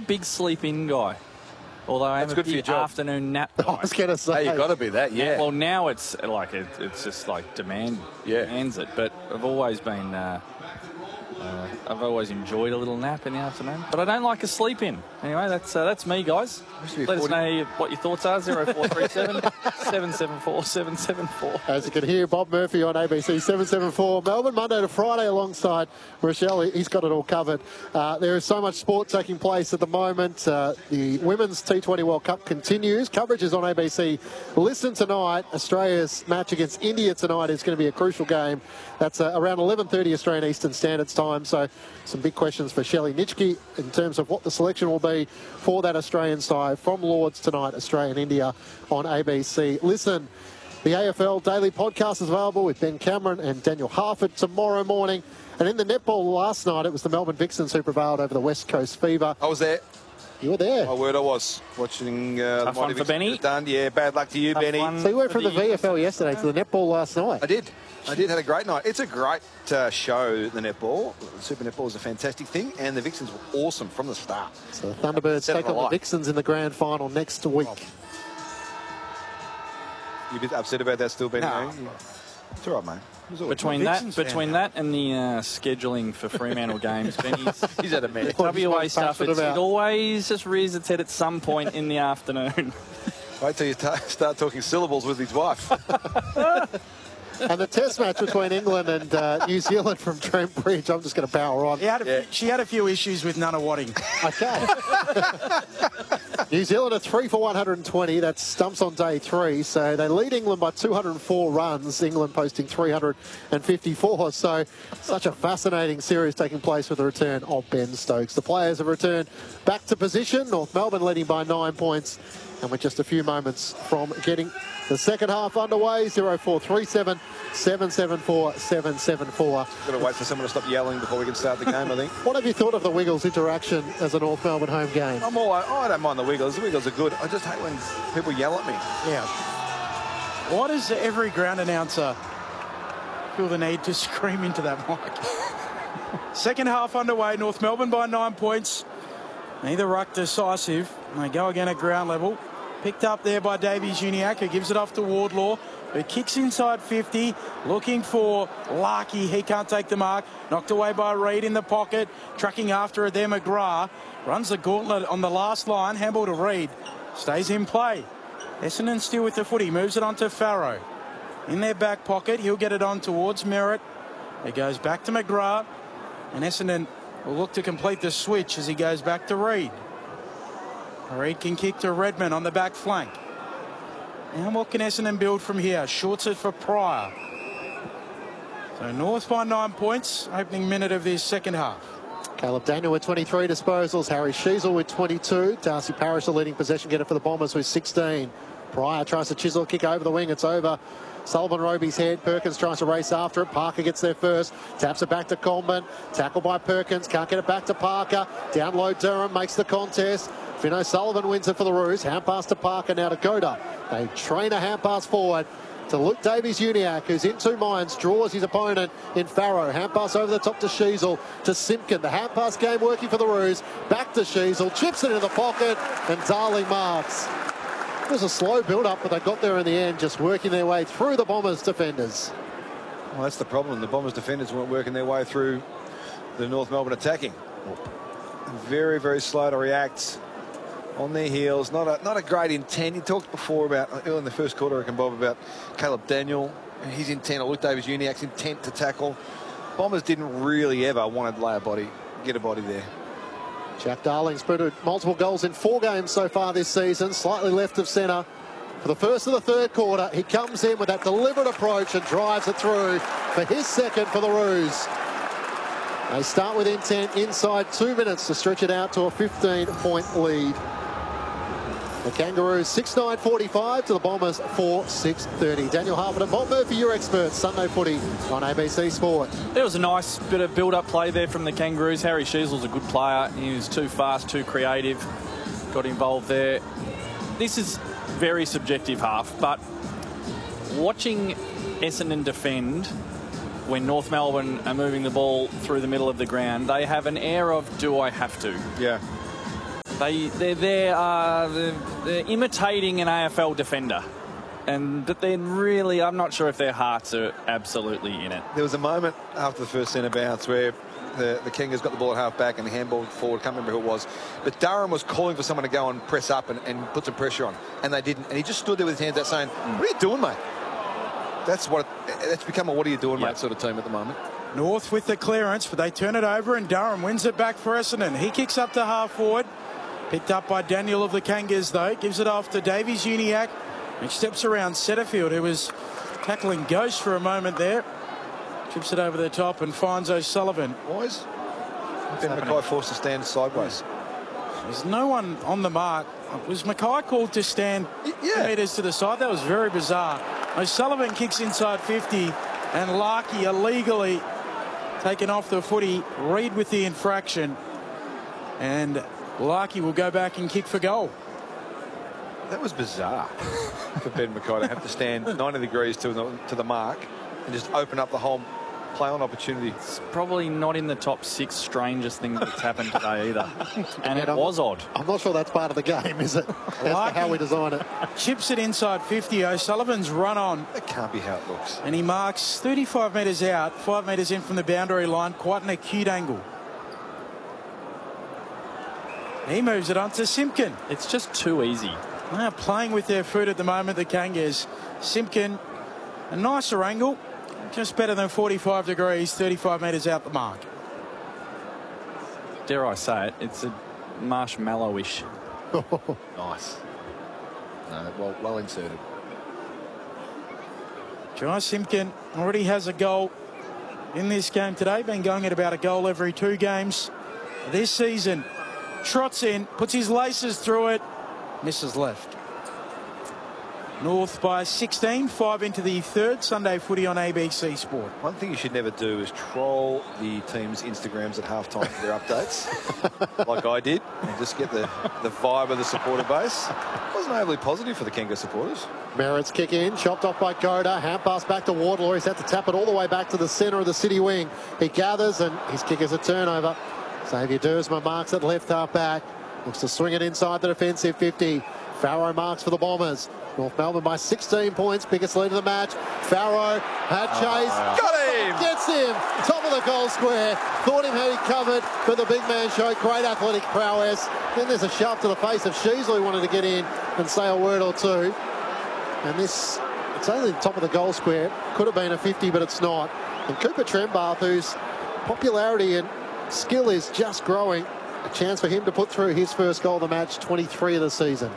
big sleep-in guy. Although I am a big afternoon nap guy. I was going to say. Hey, you've got to be that, yeah. Well, now it's like it's just like demands it. But I've always been, I've always enjoyed a little nap in the afternoon. But I don't like a sleep in. Anyway, that's me, guys. Let us know what your thoughts are. 0437 774 774. As you can hear, Bob Murphy on ABC 774 Melbourne, Monday to Friday alongside Rochelle. He's got it all covered. There is so much sport taking place at the moment. The Women's T20 World Cup continues. Coverage is on ABC. Listen tonight. Australia's match against India tonight is going to be a crucial game. That's around 11:30 Australian Eastern Standard Time. So some big questions for Shelley Nitschke in terms of what the selection will be for that Australian side from Lords tonight, Australia and India on ABC. Listen, the AFL Daily Podcast is available with Ben Cameron and Daniel Harford tomorrow morning. And in the netball last night, it was the Melbourne Vixens who prevailed over the West Coast Fever. I was there. You were there. My word, I was watching the Tough one for Benny. Done. Yeah, bad luck to you, Tough Benny. one. So you went from the VFL yesterday to the netball last night. I did. Had a great night. It's a great show, the netball. Super netball is a fantastic thing, and the Vixens were awesome from the start. So the Thunderbirds take on the Vixens in the grand final next week. You a bit upset about that still, Benny? No. It's all right, mate. Between that and the scheduling for Fremantle games, Benny's He's had a mess. WA stuff, it always just rears its head at some point in the afternoon. Wait till you start talking syllables with his wife. And the test match between England and New Zealand from Trent Bridge, I'm just going to power on. She had a few issues with Nunawading. Okay. New Zealand are 3 for 120. That's stumps on day 3. So they lead England by 204 runs. England posting 354. So such a fascinating series taking place with the return of Ben Stokes. The players have returned back to position. North Melbourne leading by 9 points. And we're just a few moments from getting the second half underway. 0437 774 774. Got to wait for someone to stop yelling before we can start the game, I think. What have you thought of the Wiggles interaction as a North Melbourne home game? I don't mind the Wiggles. The Wiggles are good. I just hate when people yell at me. Yeah. Why does every ground announcer feel the need to scream into that mic? Second half underway. North Melbourne by 9 points. Neither ruck decisive. They go again at ground level. Picked up there by Davies-Uniacke, who gives it off to Wardlaw, who kicks inside 50, looking for Larkey. He can't take the mark. Knocked away by Reid in the pocket. Tracking after it there, McGrath. Runs the gauntlet on the last line. Handball to Reid. Stays in play. Essendon still with the footy. Moves it on to Farrow. In their back pocket, he'll get it on towards Merritt. It goes back to McGrath. And Essendon will look to complete the switch as he goes back to Reid. Reid can kick to Redman on the back flank. And what can Essendon build from here? Shorts it for Pryor. So North by 9 points, opening minute of this second half. Caleb Daniel with 23 disposals. Harry Sheasel with 22. Darcy Parish, the leading possession getter for the Bombers, with 16. Pryor tries to chisel a kick over the wing. It's over. Sullivan Roby's head. Perkins tries to race after it. Parker gets there first. Taps it back to Coleman. Tackled by Perkins. Can't get it back to Parker. Down low, Durham makes the contest. Fino Sullivan wins it for the Roos. Hand pass to Parker, now to Goda. They train a hand pass forward to Luke Davies-Uniacke, who's in 2 minds, draws his opponent in Farrow. Hand pass over the top to Sheasel, to Simpkin. The hand pass game working for the Roos. Back to Sheasel, chips it in the pocket, and Darling marks. It was a slow build-up, but they got there in the end, just working their way through the Bombers' defenders. Well, that's the problem. The Bombers' defenders weren't working their way through the North Melbourne attacking. Very, very slow to react. On their heels, not a great intent. You talked before about, early in the first quarter, I reckon, Bob, about Caleb Daniel and his intent, or Luke Davies-Uniacke's intent to tackle. Bombers didn't really ever want to lay a body, get a body there. Jack Darling's put multiple goals in 4 games so far this season, slightly left of centre. For the first of the third quarter, he comes in with that deliberate approach and drives it through for his second for the Roos. They start with intent inside 2 minutes to stretch it out to a 15-point lead. The Kangaroos 6-9-45 to the Bombers 4-6-30. Daniel Harford and Bob Murphy, your experts. Sunday footy on ABC Sport. There was a nice bit of build-up play there from the Kangaroos. Harry Sheasel's a good player. He was too fast, too creative. Got involved there. This is very subjective half, but watching Essendon defend when North Melbourne are moving the ball through the middle of the ground, they have an air of, do I have to? Yeah. They're imitating an AFL defender. But then really, I'm not sure if their hearts are absolutely in it. There was a moment after the first centre bounce where the Kangas got the ball at half back and handballed forward. Can't remember who it was. But Durham was calling for someone to go and press up and put some pressure on. And they didn't. And he just stood there with his hands out saying, "What are you doing, mate?" That's become a "what are you doing, mate" sort of team at the moment. North with the clearance, but they turn it over and Durham wins it back for Essendon. He kicks up to half forward. Picked up by Daniel of the Kangas, though. Gives it off to Davies-Uniacke. He steps around Setterfield, who was tackling Ghost for a moment there. Chips it over the top and finds O'Sullivan. Wise. Ben Mackay forced to stand sideways. There's no one on the mark. Was Mackay called to stand metres to the side? That was very bizarre. O'Sullivan kicks inside 50 and Larkey illegally taken off the footy. Reid with the infraction. And Larkey will go back and kick for goal. That was bizarre for Ben Mackay to have to stand 90 degrees to the mark and just open up the whole play-on opportunity. It's probably not in the top 6 strangest things that's happened today either. And it was odd. I'm not sure that's part of the game, is it? That's how we design it. Chips it inside 50. O'Sullivan's run on. That can't be how it looks. And he marks 35 metres out, 5 metres in from the boundary line. Quite an acute angle. He moves it on to Simpkin. It's just too easy. Now playing with their foot at the moment, the Kangas. Simpkin, a nicer angle, just better than 45 degrees, 35 metres out the mark. Dare I say it, it's a marshmallowish. Nice. No, well inserted. Jai Simpkin already has a goal in this game today, been going at about a goal every 2 games this season. Trots in, puts his laces through it, misses left. North by 16, 5 into the third. Sunday footy on ABC Sport. One thing you should never do is troll the team's Instagrams at halftime for their updates, like I did, and just get the vibe of the supporter base. It wasn't overly positive for the Kangas supporters. Merritt's kick in, chopped off by Goda. Hand pass back to Wardlaw. He's had to tap it all the way back to the centre of the City wing. He gathers and his kick is a turnover. Xavier Duursma marks at left half back. Looks to swing it inside the defensive 50. Farrow marks for the Bombers. North Melbourne by 16 points. Biggest lead of the match. Farrow had chase. Got him! Gets him. Top of the goal square. Thought him had it covered, but the big man showed great athletic prowess. Then there's a shove to the face of Sheasley, who wanted to get in and say a word or two. And this, it's only the top of the goal square. Could have been a 50, but it's not. And Cooper Trembath, whose popularity and skill is just growing. A chance for him to put through his first goal of the match, 23 of the season.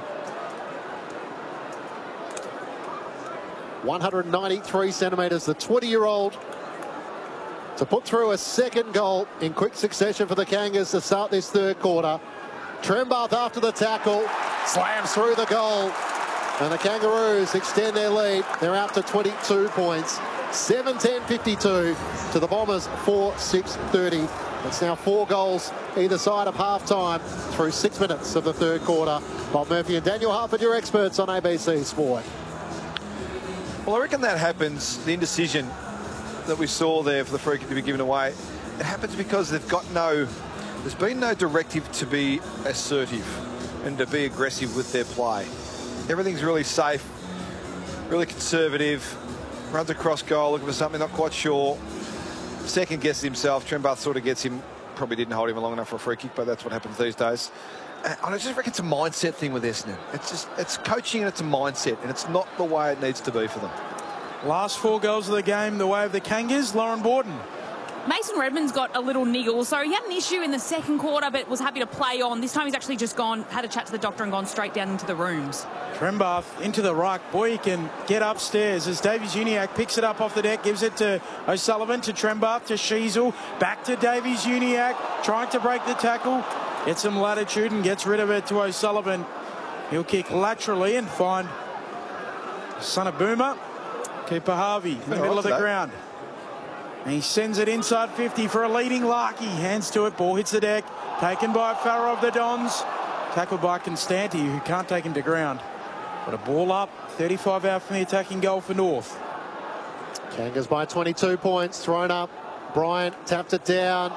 193 centimetres, the 20-year-old, to put through a second goal in quick succession for the Kangas to start this third quarter. Trembath after the tackle, slams through the goal. And the Kangaroos extend their lead. They're out to 22 points. 7-10-52 to the Bombers 4-6-30. It's now 4 goals either side of half-time through 6 minutes of the third quarter. Bob Murphy and Daniel Harford, your experts on ABC Sport. Well, I reckon that happens, the indecision that we saw there for the free kick to be given away, it happens because they've got there's been no directive to be assertive and to be aggressive with their play. Everything's really safe, really conservative, runs across goal, looking for something, not quite sure. Second guesses himself. Trembath sort of gets him, probably didn't hold him long enough for a free kick, but that's what happens these days. I just reckon it's a mindset thing with Essendon. It's coaching and it's a mindset, and it's not the way it needs to be for them. Last 4 goals of the game, the way of the Kangas. Lauren Borden. Mason Redmond's got a little niggle, so he had an issue in the second quarter, but was happy to play on. This time he's actually just had a chat to the doctor and gone straight down into the rooms. Trembath into the right. Boy, he can get upstairs as Davies-Uniacke picks it up off the deck, gives it to O'Sullivan, to Trembath, to Sheasel, back to Davies-Uniacke, trying to break the tackle, gets some latitude and gets rid of it to O'Sullivan. He'll kick laterally and find son of Boomer, Cooper Harvey, in the middle of the ground. And he sends it inside 50 for a leading Larkey. Hands to it, ball hits the deck. Taken by Farrow of the Dons. Tackled by Constanti, who can't take him to ground. But a ball up, 35 out from the attacking goal for North. Kangas by 22 points, thrown up. Bryant tapped it down.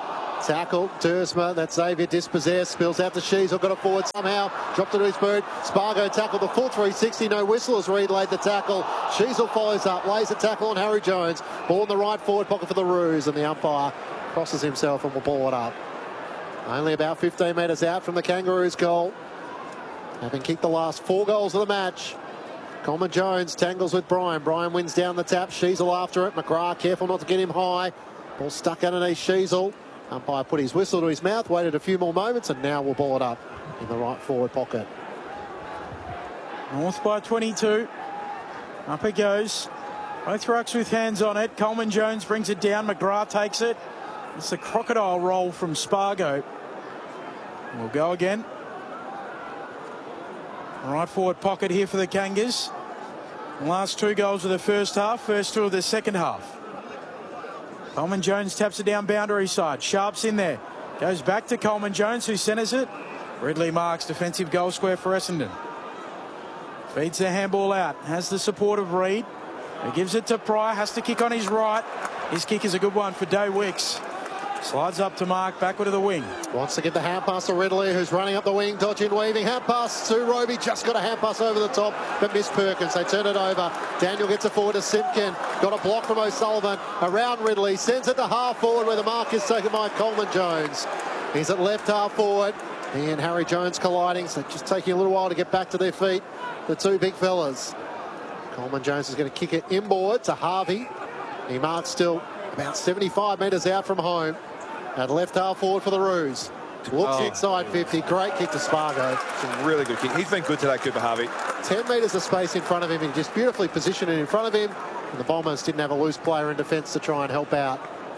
tackle. Dersma, that's Xavier dispossessed, spills out to Sheasel, got it forward somehow, dropped it to his boot. Spargo tackled the full 360, no whistle as Reid laid the tackle. Sheasel follows up, lays a tackle on Harry Jones. Ball in the right forward pocket for the Roos, and the umpire crosses himself and will ball it up. Only about 15 metres out from the Kangaroos' goal. Having kicked the last 4 goals of the match. Coleman Jones tangles with Bryan. Bryan wins down the tap. Sheasel after it. McGrath careful not to get him high. Ball stuck underneath Sheasel. Umpire put his whistle to his mouth, waited a few more moments, and now will ball it up in the right forward pocket. North by 22. Up it goes. Both rucks with hands on it. Coleman Jones brings it down. McGrath takes it. It's a crocodile roll from Spargo. We'll go again. Right forward pocket here for the Kangas. Last 2 goals of the first half, first 2 of the second half. Coleman Jones taps it down boundary side. Sharp's in there. Goes back to Coleman Jones, who centres it. Ridley marks defensive goal square for Essendon. Feeds the handball out. Has the support of Reid. He gives it to Pryor. Has to kick on his right. His kick is a good one for Day Wicks. Slides up to Mark, backward to the wing. Wants to get the hand pass to Ridley, who's running up the wing, dodging, weaving. Hand pass to Roby, just got a hand pass over the top, but missed Perkins. They turn it over. Daniel gets it forward to Simpkin. Got a block from O'Sullivan. Around Ridley, sends it to half forward where the mark is taken by Coleman Jones. He's at left half forward. He and Harry Jones colliding, so just taking a little while to get back to their feet, the 2 big fellas. Coleman Jones is going to kick it inboard to Harvey. He marks still about 75 metres out from home. At left half forward for the Roos. Looks inside 50. Great kick to Spargo. It's a really good kick. He's been good today, Cooper Harvey. 10 metres of space in front of him. He just beautifully positioned it in front of him. And the Bombers didn't have a loose player in defence to try and help out.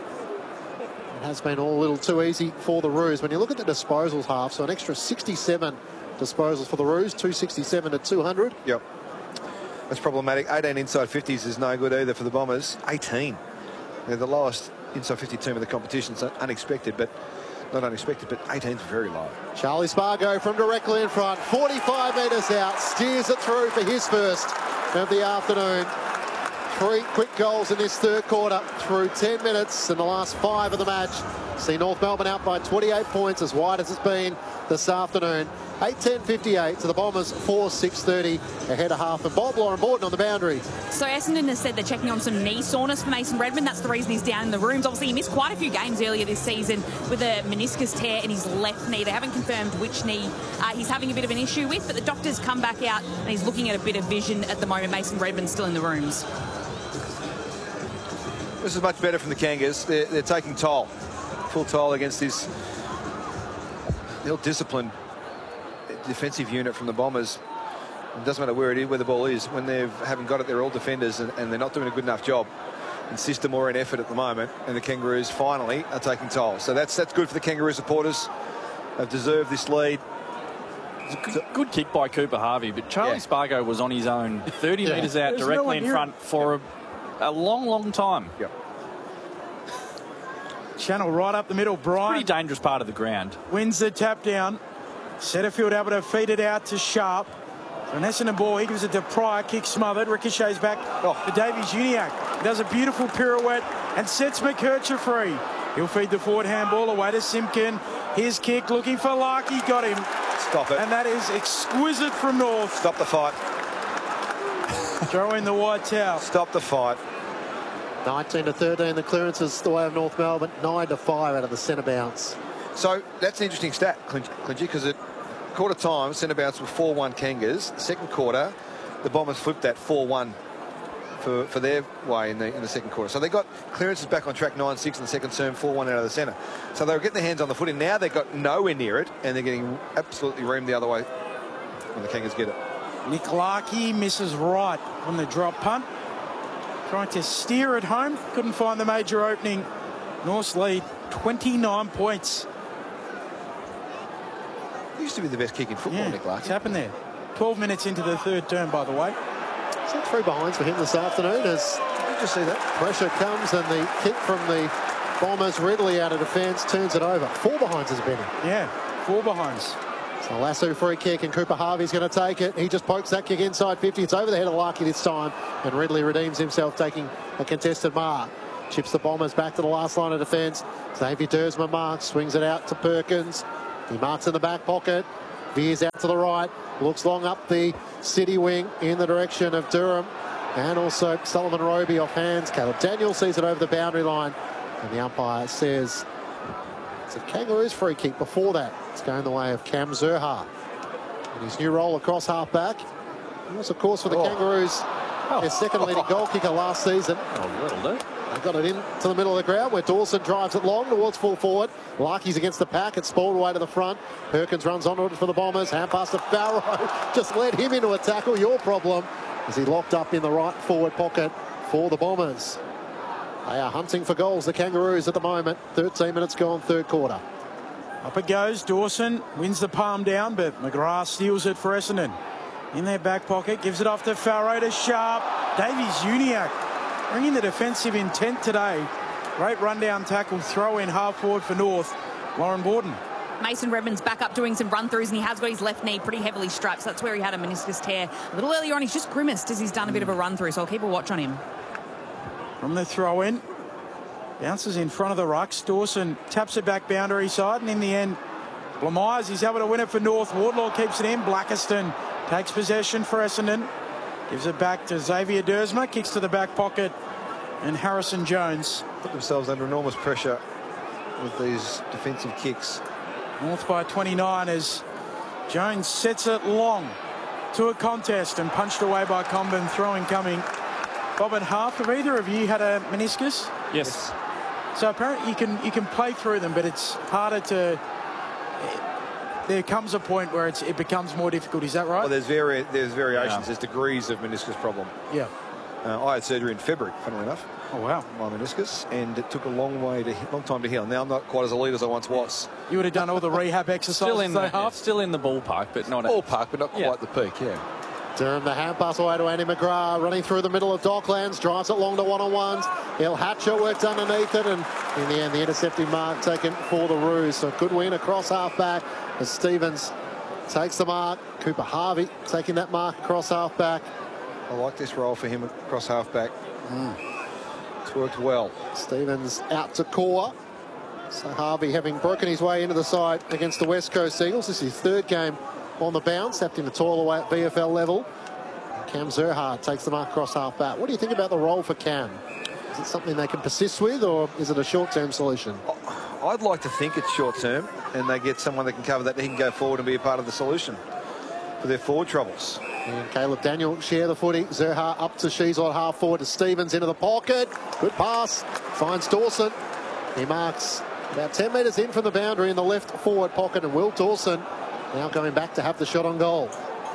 It has been all a little too easy for the Roos. When you look at the disposals half, so an extra 67 disposals for the Roos, 267 to 200. Yep. That's problematic. 18 inside 50s is no good either for the Bombers. 18. They're the lowest inside 50 team of the competition. So unexpected, but not unexpected, but 18's very low. Charlie Spargo from directly in front, 45 metres out, steers it through for his first of the afternoon. 3 quick goals in this third quarter through 10 minutes in the last 5 of the match. See North Melbourne out by 28 points, as wide as it's been this afternoon. 8:10:58 to the Bombers, 4:6:30 ahead of half. And Bob, Lauren Morton on the boundary. So Essendon has said they're checking on some knee soreness for Mason Redman. That's the reason he's down in the rooms. Obviously, he missed quite a few games earlier this season with a meniscus tear in his left knee. They haven't confirmed which knee he's having a bit of an issue with, but the doctor's come back out and he's looking at a bit of vision at the moment. Mason Redman's still in the rooms. This is much better from the Kangas. They're taking toll. Full toll against this ill-disciplined defensive unit from the Bombers. It doesn't matter where it is, where the ball is. When they haven't got it, they're all defenders, and they're not doing a good enough job in system or in effort at the moment. And the Kangaroos finally are taking toll. So that's good for the Kangaroo supporters. They've deserved this lead. It's a good kick by Cooper Harvey, but Charlie Spargo was on his own 30 metres out directly in front for a long time. Yep. Channel right up the middle. Bryan. Pretty dangerous part of the ground. Wins the tap down. Setterfield able to feed it out to Sharp. So an Essendon ball. He gives it to Pryor. Kick smothered. Ricochets back to Davies Uniacke. Does a beautiful pirouette and sets McKercher free. He'll feed the forward handball away to Simpkin. His kick looking for Larkey. Got him. Stop it. And that is exquisite from North. Stop the fight. Throw in the white towel. Stop the fight. 19-13, the clearances the way of North Melbourne. 9-5 out of the centre bounce. So that's an interesting stat, Clinchy, because at quarter time, centre bounce were 4-1 Kangas. Second quarter, the Bombers flipped that 4-1 for their way in the second quarter. So they got clearances back on track 9-6 in the second term, 4-1 out of the centre. So they were getting their hands on the footy. Now they've got nowhere near it, and they're getting absolutely reamed the other way when the Kangas get it. Nick Larkey misses right on the drop punt. Trying to steer it home. Couldn't find the major opening. North's lead, 29 points. Used to be the best kick in football, Nick Larkey. What's happened there? 12 minutes into the third term, by the way. So 3 behinds for him this afternoon as Did you see that? pressure comes and the kick from the Bombers. Ridley out of defence turns it over. 4 behinds has been in. Yeah, 4 behinds. So Lasso free kick and Cooper Harvey's going to take it. He just pokes that kick inside 50. It's over the head of Larkey this time and Ridley redeems himself taking a contested mark. Chips the Bombers back to the last line of defence. Xavier Dersma marks, swings it out to Perkins. He marks in the back pocket. Veers out to the right. Looks long up the city wing in the direction of Durham. And also Sullivan Roby off hands. Caleb Daniel sees it over the boundary line. And the umpire says it's a Kangaroos free kick. Before that, it's going the way of Cam Zurhaar. In his new role across half-back. He was, of course, for the Kangaroos, their second leading goal kicker last season. They got it into the middle of the ground where Dawson drives it long towards full forward. Larkey's against the pack. It's spoiled away to the front. Perkins runs onto it for the Bombers. Hand pass to Farrow. Just led him into a tackle. Your problem is he locked up in the right forward pocket for the Bombers. They are hunting for goals, the Kangaroos, at the moment. 13 minutes gone, third quarter. Up it goes. Dawson wins the palm down, but McGrath steals it for Essendon. In their back pocket, gives it off to Farrow to Sharp. Davies Uniacke bringing the defensive intent today. Great rundown tackle, throw in half forward for North. Lauren Borden. Mason Redman's back up doing some run-throughs, and he has got his left knee pretty heavily strapped, so that's where he had a meniscus tear. A little earlier on, he's just grimaced as he's done a bit of a run-through, so I'll keep a watch on him. From the throw-in, bounces in front of the rucks. Dawson taps it back boundary side, and in the end, Blamires, he's able to win it for North. Wardlaw keeps it in. Blackiston takes possession for Essendon. Gives it back to Xavier Dersma. Kicks to the back pocket. And Harrison Jones. Put themselves under enormous pressure with these defensive kicks. North by 29 as Jones sets it long to a contest and punched away by Comben. Throwing coming. Bob and Half, have either of you had a meniscus? Yes. So apparently you can play through them, but it's harder to... There comes a point where it becomes more difficult. Is that right? Well, there's variations. There's degrees of meniscus problem. Yeah. I had surgery in February, funnily enough. Oh, wow. My meniscus, and it took a long time to heal. Now I'm not quite as elite as I once was. You would have done all the rehab exercises. Still in the ballpark, but not ballpark, but not quite the peak. Yeah. Durham, the hand pass away to Andy McGrath, running through the middle of Docklands, drives it long to one-on-ones. Il Hatcher works underneath it, and in the end, the intercepting mark taken for the Roos. So good win across half-back as Stevens takes the mark. Cooper Harvey taking that mark across half-back. I like this role for him across half-back. It's worked well. Stevens out to core. So Harvey, having broken his way into the side against the West Coast Eagles, this is his third game on the bounce, having to toil away at VFL level. Cam Zurhaar takes the mark across half-back. What do you think about the role for Cam? Is it something they can persist with, or is it a short-term solution? I'd like to think it's short-term, and they get someone that can cover that, he can go forward and be a part of the solution for their forward troubles. And Caleb Daniel share the footy. Zurhaar up to Sheasel at half forward to Stevens into the pocket. Good pass. Finds Dawson. He marks about 10 metres in from the boundary in the left forward pocket, and Will Dawson now coming back to have the shot on goal.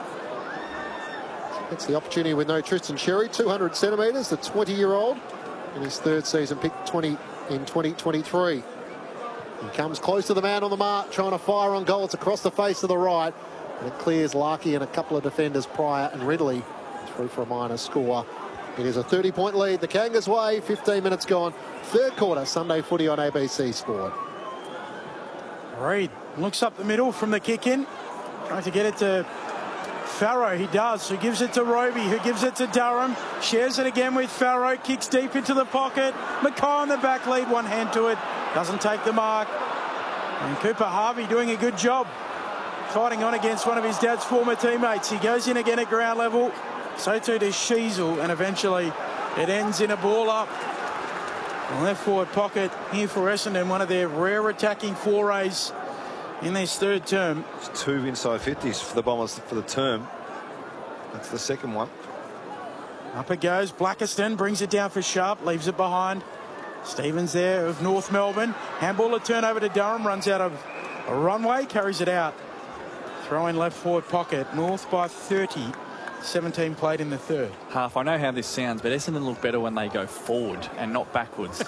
Gets the opportunity with no Tristan Sherry, 200 centimetres, the 20-year-old, in his third season, picked 20 in 2023. He comes close to the man on the mark, trying to fire on goal. It's across the face to the right, and it clears Larkey and a couple of defenders prior, and Ridley through for a minor score. It is a 30-point lead. The Kangas way, 15 minutes gone. Third quarter, Sunday footy on ABC Sport. Reid looks up the middle from the kick in, trying to get it to Farrow. He does. Who gives it to Roby, who gives it to Durham, shares it again with Farrow, kicks deep into the pocket. Mackay on the back lead, one hand to it, doesn't take the mark. And Cooper Harvey doing a good job fighting on against one of his dad's former teammates. He goes in again at ground level, so too does Sheasel, and eventually it ends in a ball up. Left forward pocket here for Essendon, one of their rare attacking forays in this third term. It's 2 inside 50s for the Bombers for the term. That's the second one. Up it goes. Blackiston brings it down for Sharp, leaves it behind. Stevens there of North Melbourne. Handball a turnover to Durham, runs out of a runway, carries it out. Throw in left forward pocket. North by 30. 17 played in the third. Half, I know how this sounds, but Essendon look better when they go forward and not backwards.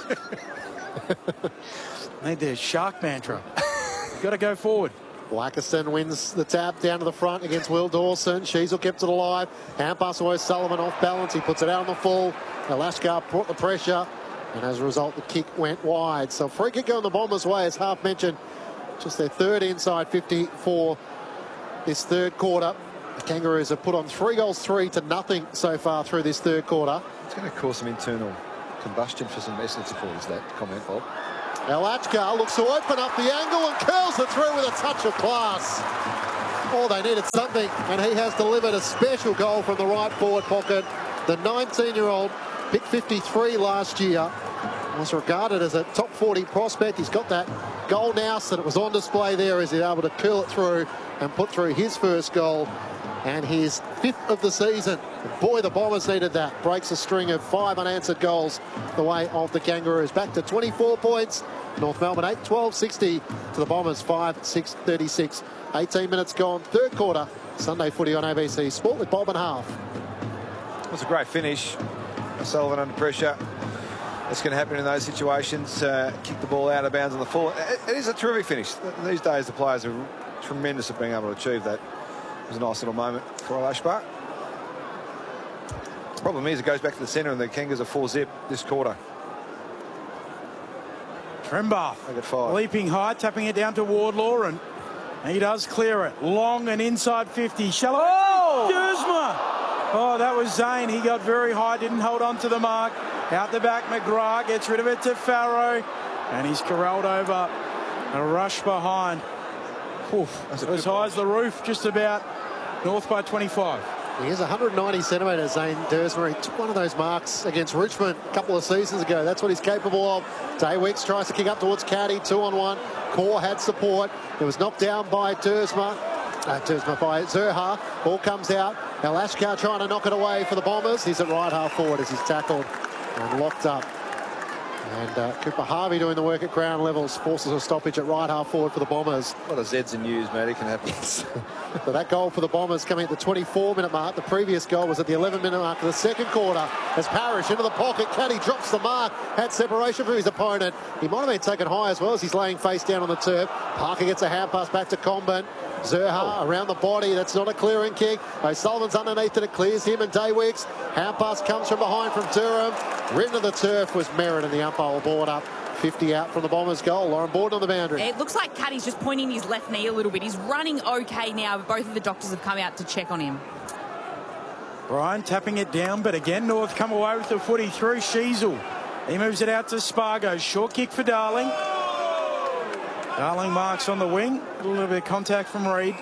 Need their shark mantra. Got to go forward. Blackiston wins the tap down to the front against Will Dawson. Sheasel kept it alive. Hand pass away, Sullivan off balance. He puts it out on the full. Alashkar brought the pressure, and as a result, the kick went wide. So free kick going the Bombers' way, as Half mentioned. Just their third inside 50 for this third quarter. The Kangaroos have put on 3 goals, 3-0 so far through this third quarter. It's going to cause some internal combustion for some Essendon supporters, that comment, Bob. Alachka looks to open up the angle and curls it through with a touch of class. Oh, they needed something, and he has delivered a special goal from the right forward pocket. The 19-year-old, picked 53 last year, was regarded as a top 40 prospect. He's got that goal now, so it was on display there as he's able to curl it through and put through his first goal and his 5th of the season. Boy, the Bombers needed that. Breaks a string of 5 unanswered goals the way of the Kangaroos. Back to 24 points. North Melbourne 8-12-60 to the Bombers 5-6-36. 18 minutes gone, third quarter. Sunday footy on ABC Sport with Bob and Half. It was a great finish. Sullivan under pressure. That's going to happen in those situations. Kick the ball out of bounds on the full. It is a terrific finish. These days the players are tremendous at being able to achieve that. It was a nice little moment for Alashbar. Problem is it goes back to the centre and the Kangas are 4-zip this quarter. Trembath leaping high, tapping it down to Wardlaw, and he does clear it. Long and inside 50. Shallow. Oh! Dersma. Oh, that was Zane. He got very high, didn't hold on to the mark. Out the back, McGrath gets rid of it to Farrow, and he's corralled over. A rush behind. Oof, as high as the roof, just about. North by 25. He is 190 centimetres, Zane Dersma. He took one of those marks against Richmond a couple of seasons ago. That's what he's capable of. Daywicks tries to kick up towards Caddy, 2-on-1. Core had support. It was knocked down by Dersma. By Zurha. Ball comes out. Alashkar trying to knock it away for the Bombers. He's at right half forward as he's tackled and locked up. And Cooper Harvey doing the work at ground levels, forces a stoppage at right half forward for the Bombers. A lot of Zs and Us, mate. It can happen. So that goal for the Bombers coming at the 24-minute mark. The previous goal was at the 11-minute mark of the second quarter as Parrish into the pocket. Caddy drops the mark, had separation from his opponent. He might have been taken high as well as he's laying face down on the turf. Parker gets a hand pass back to Comben. Zurha around the body. That's not a clearing kick. O'Sullivan's underneath it. It clears him and Daywicks. Hand pass comes from behind from Durham. Ridden to the turf was Merritt, and the umpire will board up. 50 out from the Bombers' goal. Lauren Borden on the boundary. It looks like Caddy's just pointing his left knee a little bit. He's running okay now, but both of the doctors have come out to check on him. Brian tapping it down, but again, North come away with the footy through Sheasel. He moves it out to Spargo. Short kick for Darling. Darling marks on the wing. A little bit of contact from Reid.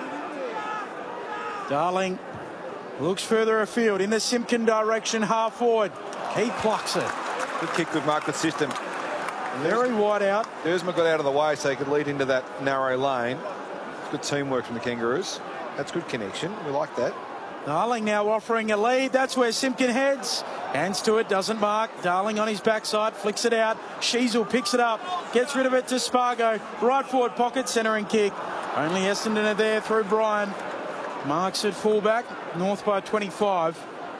Darling looks further afield in the Simpkin direction, half forward. He plucks it. Good kick, good mark, good system. Very wide out. Dersma got out of the way so he could lead into that narrow lane. Good teamwork from the Kangaroos. That's good connection. We like that. Darling now offering a lead. That's where Simpkin heads. Hands to it, doesn't mark. Darling on his backside, flicks it out. Sheasel picks it up, gets rid of it to Spargo. Right forward pocket, centering kick. Only Essendon are there through Brian. Marks at fullback. North by 25.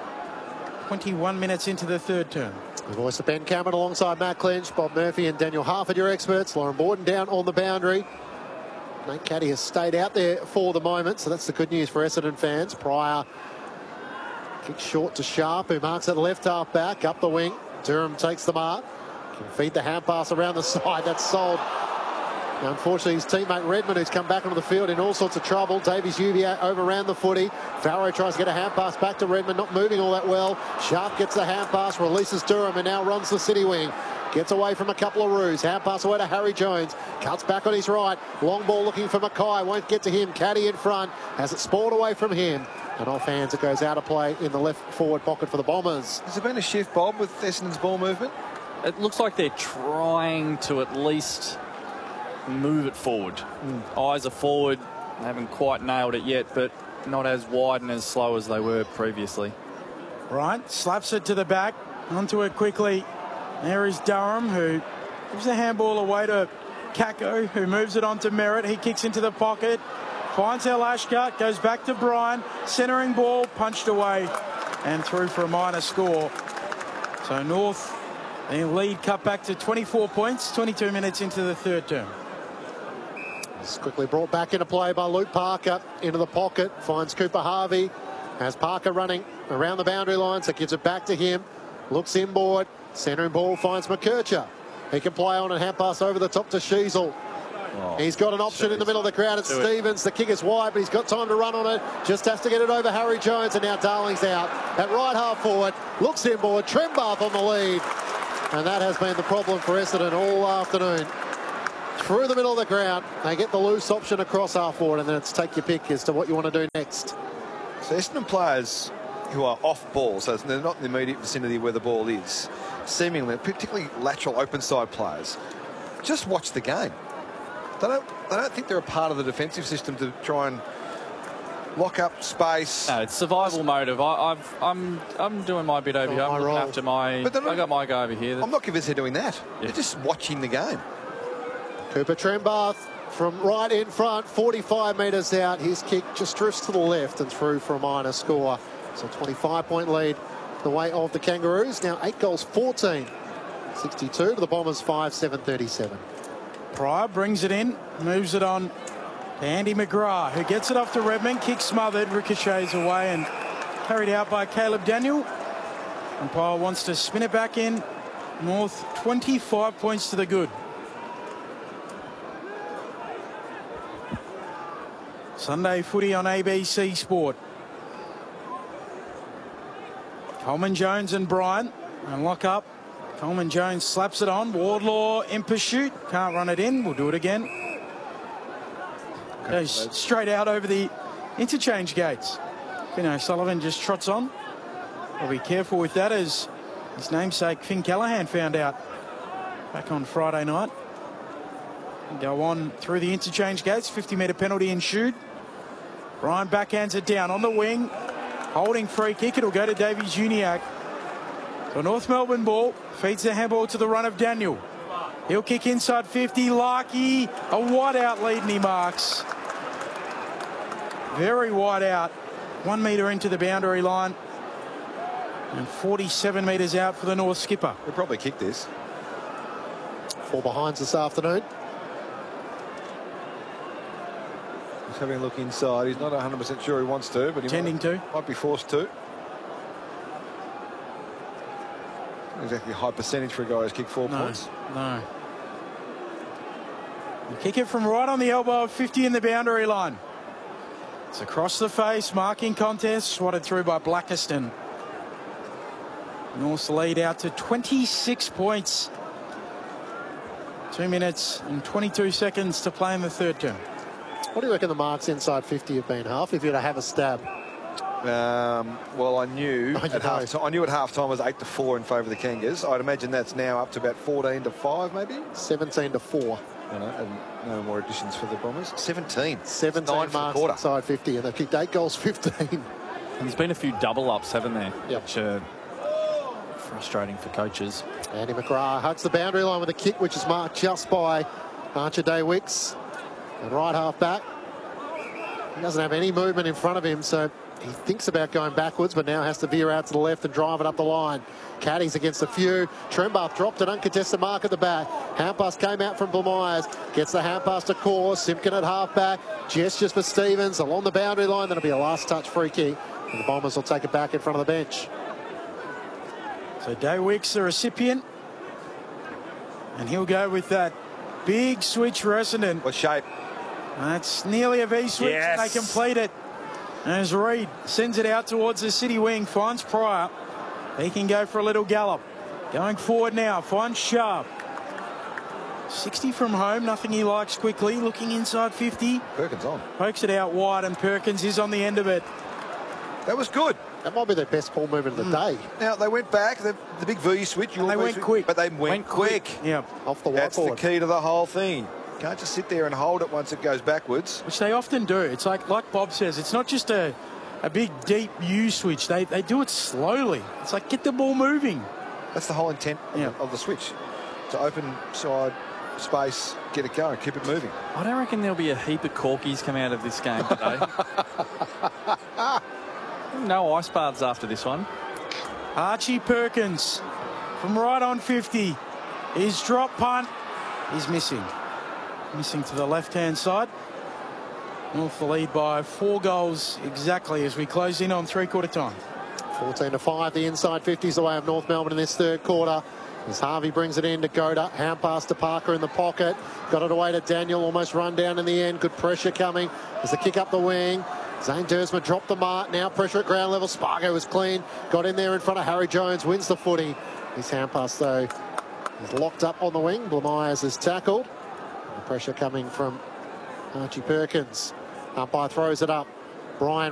21 minutes into the third term. The voice of Ben Cameron alongside Matt Clinch, Bob Murphy and Daniel Harford, your experts. Lauren Borden down on the boundary. Nate Caddy has stayed out there for the moment, so that's the good news for Essendon fans. Pryor kicks short to Sharp, who marks at left half back, up the wing. Durham takes the mark. Can feed the hand pass around the side. That's sold. Now, unfortunately, his teammate Redmond, who's come back onto the field in all sorts of trouble. Davies Ubiak overran the footy. Farrow tries to get a hand pass back to Redmond, not moving all that well. Sharp gets the hand pass, releases Durham, and now runs the city wing. Gets away from a couple of roos. Hand pass away to Harry Jones. Cuts back on his right. Long ball looking for Mackay. Won't get to him. Caddy in front. Has it spoiled away from him. And off hands it goes out of play in the left forward pocket for the Bombers. Has there been a shift, Bob, with Essendon's ball movement? It looks like they're trying to at least move it forward. Eyes are forward. They haven't quite nailed it yet, but not as wide and as slow as they were previously. Right, slaps it to the back. Onto it quickly. There is Durham, who gives the handball away to Kako, who moves it on to Merritt. He kicks into the pocket. Finds Alashkar, goes back to Brian. Centering ball, punched away and through for a minor score. So North, the lead cut back to 24 points, 22 minutes into the third term. It's quickly brought back into play by Luke Parker. Into the pocket, finds Cooper Harvey. Has Parker running around the boundary line, so gives it back to him. Looks inboard. Centering ball finds McKercher. He can play on and hand pass over the top to Sheasel. Oh, he's got an option in the middle of the crowd. It's Stevens. The kick is wide, but he's got time to run on it. Just has to get it over Harry Jones, and now Darling's out. At right half forward, looks inboard. Trembath on the lead. And that has been the problem for Essendon all afternoon. Through the middle of the ground, they get the loose option across half forward, and then it's take your pick as to what you want to do next. So Essendon players who are off ball, so they're not in the immediate vicinity where the ball is, seemingly, particularly lateral open side players, just watch the game. They don't think they're a part of the defensive system to try and lock up space. No, it's survival motive. I'm doing my bit over here. I'm looking after my. I got my guy over here. I'm not convinced they're doing that. Yeah. They're just watching the game. Cooper Trembath from right in front, 45 metres out. His kick just drifts to the left and through for a minor score. So 25-point lead the way of the Kangaroos. Now 8 goals, 14. 62 to the Bombers, 5-7-37. Pryor brings it in, moves it on to Andy McGrath, who gets it off to Redmond. Kick smothered, ricochets away and carried out by Caleb Daniel. And Pryor wants to spin it back in. North 25 points to the good. Sunday footy on ABC Sport. Coleman, Jones and Bryant and lock up. Coleman Jones slaps it on. Wardlaw in pursuit. Can't run it in. We'll do it again. Goes straight out over the interchange gates. Finn O'Sullivan just trots on. We'll be careful with that, as his namesake Finn Callaghan found out back on Friday night. Go on through the interchange gates. 50-metre penalty ensued. Ryan backhands it down on the wing. Holding free kick. It'll go to Davies Uniacke. So North Melbourne ball. Feeds the handball to the run of Daniel. He'll kick inside 50. Larkey, a wide out lead, and he marks. Very wide out. 1 metre into the boundary line. And 47 metres out for the North skipper. He'll probably kick this. 4 behinds this afternoon. He's having a look inside. He's not 100% sure he wants to, but he might be forced to. Not exactly a high percentage for a guy who's kicked 4 points. No. You kick it from right on the elbow of 50 in the boundary line. It's across the face, marking contest, swatted through by Blackiston. North's lead out to 26 points. 2 minutes and 22 seconds to play in the third term. What do you reckon the marks inside 50 have been, Half, if you're to have a stab? Well, I knew at half-time it was 8-4 in favour of the Kangas. I'd imagine that's now up to about 14-5, maybe 17-4. And no more additions for the Bombers. 17 marks inside 50, and they've kicked 8 goals, 15. And there's been a few double ups, haven't there? Yep. Which are frustrating for coaches. Andy McGrath hugs the boundary line with a kick, which is marked just by Archer Day-Wicks. And right half back. He doesn't have any movement in front of him, so he thinks about going backwards, but now has to veer out to the left and drive it up the line. Caddies against a few. Trembath dropped an uncontested mark at the back. Handpass came out from Blamires. Gets the handpass to Core. Simpkin at half back. Gestures for Stevens along the boundary line. That'll be a last touch free kick. And the Bombers will take it back in front of the bench. So Day-Wicks, the recipient. And he'll go with that big switch for Essendon. What shape? That's nearly a V switch. Yes. And they complete it. And as Reid sends it out towards the city wing, finds Pryor. He can go for a little gallop. Going forward now, finds Sharp. 60 from home, nothing he likes quickly. Looking inside 50. Perkins on. Pokes it out wide, and Perkins is on the end of it. That was good. That might be their best ball movement of the day. Now, they went back, the big V switch. And they went quick. But they went quick. Yeah. Off the whiteboard. That's the key to the whole thing. Can't just sit there and hold it once it goes backwards. Which they often do. It's like Bob says, it's not just a big, deep U switch. They do it slowly. It's like, get the ball moving. That's the whole intent of the switch. To open side space, get it going, keep it moving. I don't reckon there'll be a heap of corkies come out of this game today. No ice baths after this one. Archie Perkins from right on 50. His drop punt is missing. Missing to the left-hand side. North the lead by 4 goals exactly as we close in on three-quarter time. 14-5, the inside 50s the way of North Melbourne in this third quarter. As Harvey brings it in to Goda. Hand pass to Parker in the pocket. Got it away to Daniel, almost run down in the end. Good pressure coming. There's a kick up the wing. Zane Dersma dropped the mark. Now pressure at ground level. Spargo was clean. Got in there in front of Harry Jones. Wins the footy. His hand pass, though, He's locked up on the wing. Blamires is tackled. The pressure coming from Archie Perkins. Umpire throws it up. Brian